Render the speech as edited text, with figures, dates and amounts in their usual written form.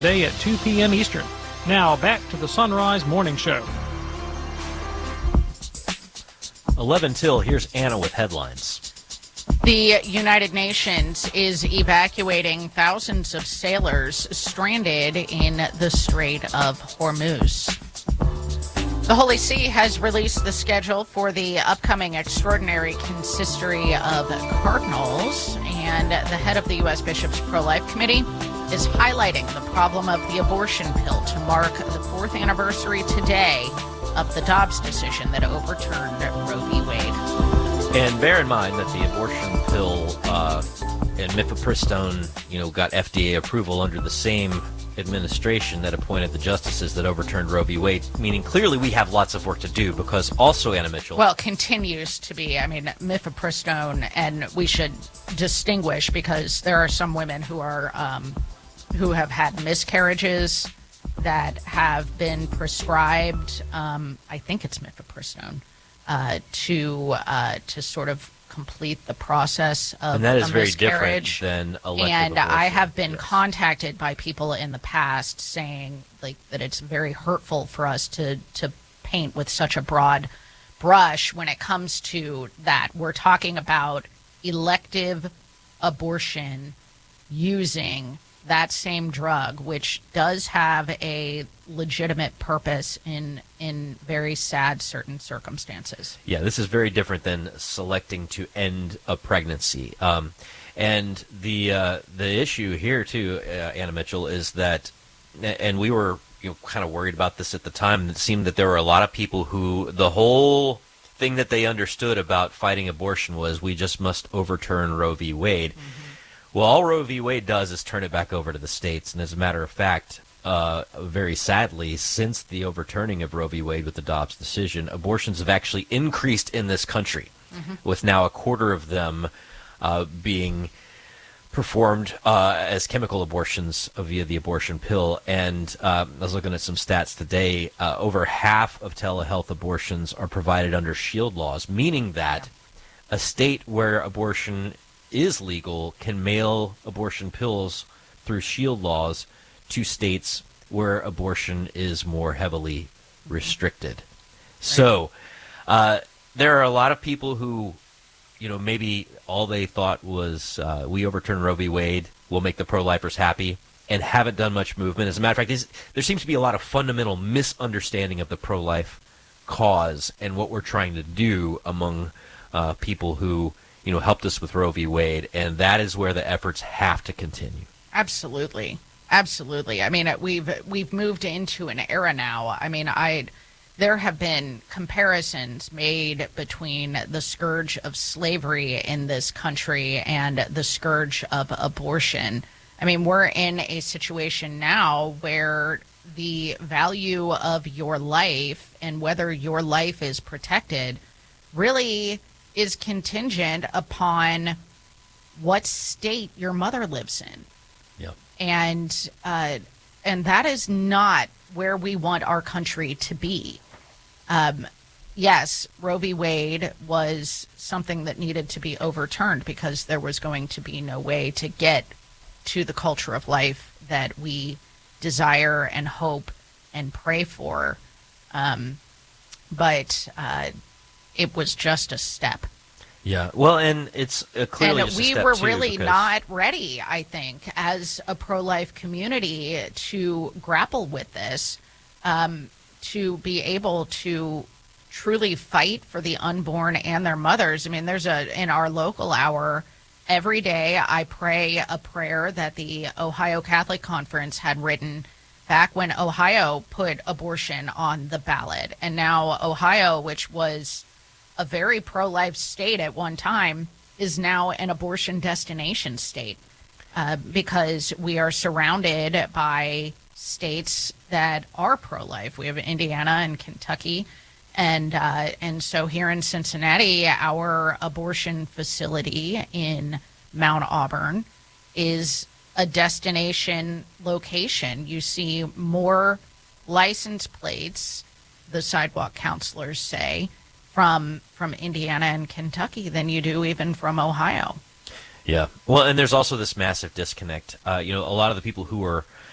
Day at 2 p.m. Eastern. Now back to the Sunrise Morning Show. 11 till, here's Anna with headlines. The United Nations is evacuating thousands of sailors stranded in the Strait of Hormuz. The Holy See has released the schedule for the upcoming extraordinary consistory of cardinals, and the head of the U.S. Bishops' Pro-Life Committee is highlighting the problem of the abortion pill to mark the 4th anniversary today of the Dobbs decision that overturned Roe v. Wade. And bear in mind that the abortion pill and mifepristone, got FDA approval under the same administration that appointed the justices that overturned Roe v. Wade, meaning clearly we have lots of work to do because also, Anna Mitchell. Well, continues to be. I mean, mifepristone, and we should distinguish because there are some women who are who have had miscarriages that have been prescribed, I think it's mifepristone, to sort of complete the process of and that is very different than elective and abortion. I have been contacted by people in the past saying that it's very hurtful for us to paint with such a broad brush when it comes to that. We're talking about elective abortion using that same drug, which does have a legitimate purpose in very sad certain circumstances. Yeah, this is very different than selecting to end a pregnancy. And the issue here too, Anna Mitchell, is that, and we were kind of worried about this at the time. It seemed that there were a lot of people who the whole thing that they understood about fighting abortion was we just must overturn Roe v. Wade. Mm-hmm. Well, all Roe v. Wade does is turn it back over to the states. And as a matter of fact, very sadly, since the overturning of Roe v. Wade with the Dobbs decision, abortions have actually increased in this country, with now a quarter of them being performed as chemical abortions via the abortion pill. And I was looking at some stats today. Over half of telehealth abortions are provided under SHIELD laws, meaning that a state where abortion is legal can mail abortion pills through SHIELD laws to states where abortion is more heavily restricted. Right. So there are a lot of people who, maybe all they thought was we overturned Roe v. Wade, we'll make the pro-lifers happy, and haven't done much movement. As a matter of fact, there seems to be a lot of fundamental misunderstanding of the pro-life cause and what we're trying to do among people who helped us with Roe v. Wade, and that is where the efforts have to continue. Absolutely. Absolutely. I mean, we've moved into an era now. I mean, there have been comparisons made between the scourge of slavery in this country and the scourge of abortion. I mean, we're in a situation now where the value of your life and whether your life is protected really is contingent upon what state your mother lives in. Yep. And that is not where we want our country to be. Yes, Roe v. Wade was something that needed to be overturned because there was going to be no way to get to the culture of life that we desire and hope and pray for. But it was just a step. Yeah, well, and it's clearly just a step, we were too, really because not ready, I think, as a pro-life community to grapple with this, to be able to truly fight for the unborn and their mothers. I mean, in our local hour, every day I pray a prayer that the Ohio Catholic Conference had written back when Ohio put abortion on the ballot. And now Ohio, which was a very pro-life state at one time, is now an abortion destination state because we are surrounded by states that are pro-life. We have Indiana and Kentucky, and so here in Cincinnati, our abortion facility in Mount Auburn is a destination location. You see more license plates, the sidewalk counselors say, from Indiana and Kentucky than you do even from Ohio. Yeah. Well, and there's also this massive disconnect. A lot of the people who are